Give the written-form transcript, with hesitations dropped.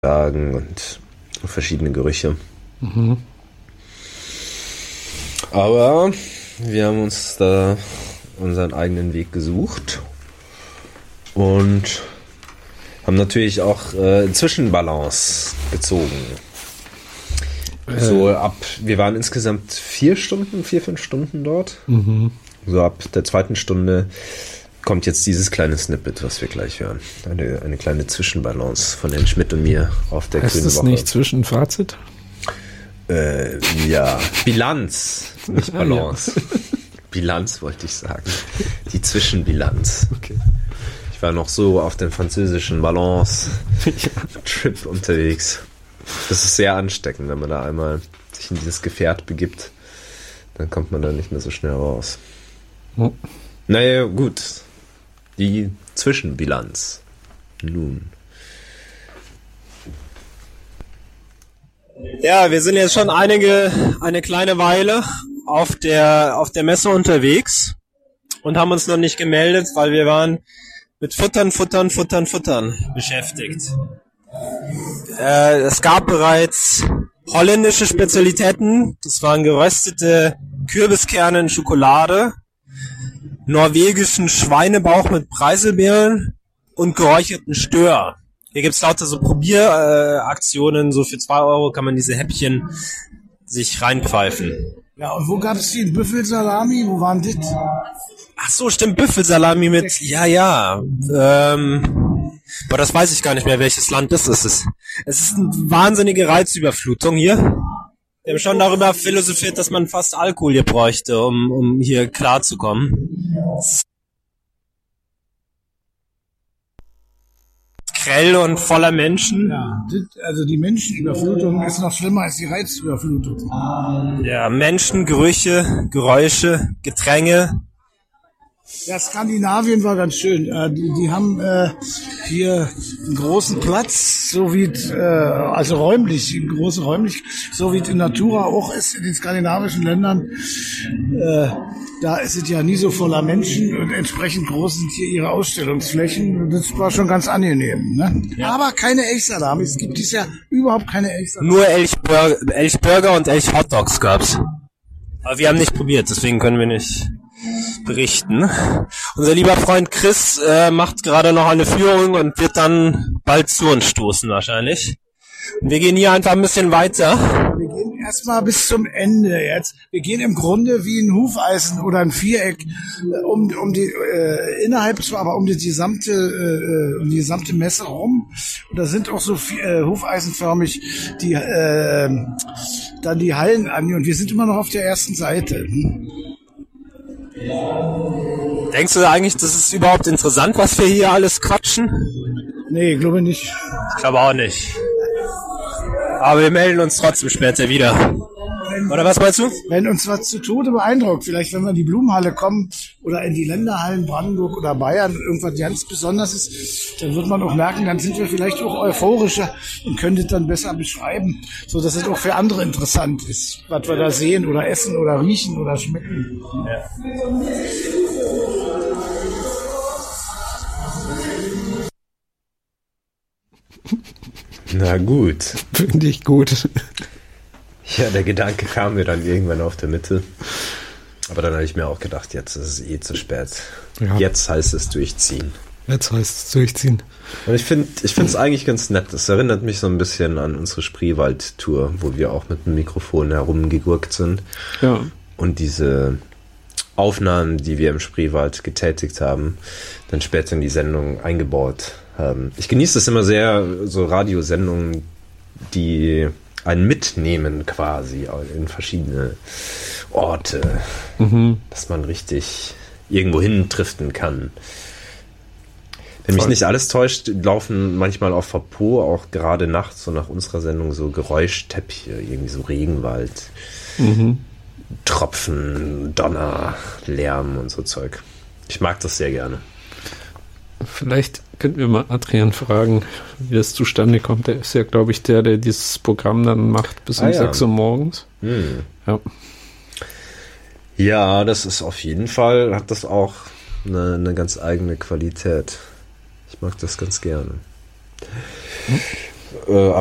sagen und verschiedene Gerüche. Mhm. Aber wir haben uns da unseren eigenen Weg gesucht und haben natürlich auch Zwischenbalance gezogen. Wir waren insgesamt 4, 5 Stunden dort. Mhm. So ab der 2. Stunde kommt jetzt dieses kleine Snippet, was wir gleich hören. Eine kleine Zwischenbalance von Herrn Schmidt und mir auf der grünen Woche. Ist das nicht Zwischenfazit? Ja, Bilanz, nicht Balance. Ja. Bilanz wollte ich sagen. Die Zwischenbilanz. Okay. Ich war noch so auf dem französischen Balance-Trip unterwegs. Das ist sehr ansteckend, wenn man da einmal sich in dieses Gefährt begibt. Dann kommt man da nicht mehr so schnell raus. Oh. Naja, gut. Die Zwischenbilanz. Nun. Ja, wir sind jetzt schon eine kleine Weile auf der Messe unterwegs und haben uns noch nicht gemeldet, weil wir waren mit Futtern beschäftigt. Es gab bereits holländische Spezialitäten. Das waren geröstete Kürbiskerne in Schokolade, norwegischen Schweinebauch mit Preiselbeeren und geräucherten Stör. Hier gibt's lauter so Probieraktionen, so für 2 Euro kann man diese Häppchen sich reinpfeifen. Ja, und wo gab es die Büffelsalami? Wo waren das? Ach so, stimmt, Büffelsalami mit, ja. Aber das weiß ich gar nicht mehr, welches Land das ist. Es ist eine wahnsinnige Reizüberflutung hier. Wir haben schon darüber philosophiert, dass man fast Alkohol hier bräuchte, um hier klarzukommen. Grell und voller Menschen. Ja, also die Menschenüberflutung ist noch schlimmer als die Reizüberflutung. Ja, Menschen, Gerüche, Geräusche, Gedränge. Ja, Skandinavien war ganz schön. Die haben hier einen großen Platz, so wie also räumlich, eine große räumlich, so wie es in Natura auch ist in den skandinavischen Ländern. Da ist es ja nie so voller Menschen und entsprechend groß sind hier ihre Ausstellungsflächen. Das war schon ganz angenehm, ne? Ja. Aber keine Elchsalami. Es gibt dieses Jahr überhaupt keine Elchsalami. Nur Elchburger und Elchhotdogs gab's. Aber wir haben nicht probiert, deswegen können wir nicht berichten. Unser lieber Freund Chris macht gerade noch eine Führung und wird dann bald zu uns stoßen wahrscheinlich. Und wir gehen hier einfach ein bisschen weiter. Wir gehen erstmal bis zum Ende jetzt. Wir gehen im Grunde wie ein Hufeisen oder ein Viereck um die innerhalb zwar, aber um die gesamte Messe rum. Und da sind auch so hufeisenförmig die dann die Hallen an. Und wir sind immer noch auf der ersten Seite. Denkst du eigentlich, das ist überhaupt interessant, was wir hier alles quatschen? Nee, glaube nicht. Ich glaube auch nicht. Aber wir melden uns trotzdem später wieder. Oder was meinst du? Wenn uns was zu Tode beeindruckt, vielleicht wenn wir in die Blumenhalle kommen oder in die Länderhallen Brandenburg oder Bayern, irgendwas ganz Besonderes ist, dann wird man auch merken, dann sind wir vielleicht auch euphorischer und können das dann besser beschreiben, so dass es auch für andere interessant ist, was wir da sehen oder essen oder riechen oder schmecken. Ja. Na gut. Finde ich gut. Ja, der Gedanke kam mir dann irgendwann auf der Mitte. Aber dann habe ich mir auch gedacht, jetzt ist es zu spät. Ja. Jetzt heißt es durchziehen. Jetzt heißt es durchziehen. Und ich finde es eigentlich ganz nett. Das erinnert mich so ein bisschen an unsere Spreewald-Tour, wo wir auch mit dem Mikrofon herumgegurkt sind. Ja. Und diese Aufnahmen, die wir im Spreewald getätigt haben, dann später in die Sendung eingebaut haben. Ich genieße es immer sehr, so Radiosendungen, die einen mitnehmen quasi in verschiedene Orte, dass man richtig irgendwo hin driften kann. Wenn mich nicht alles täuscht, laufen manchmal auf Verpo auch gerade nachts, so nach unserer Sendung, so Geräuschteppiche, irgendwie so Regenwald, Tropfen, Donner, Lärm und so Zeug. Ich mag das sehr gerne. Vielleicht könnten wir mal Adrian fragen, wie das zustande kommt. Der ist ja, glaube ich, der dieses Programm dann macht bis um 6 Uhr morgens. Ja. Ja, das ist auf jeden Fall, hat das auch eine ganz eigene Qualität. Ich mag das ganz gerne. äh,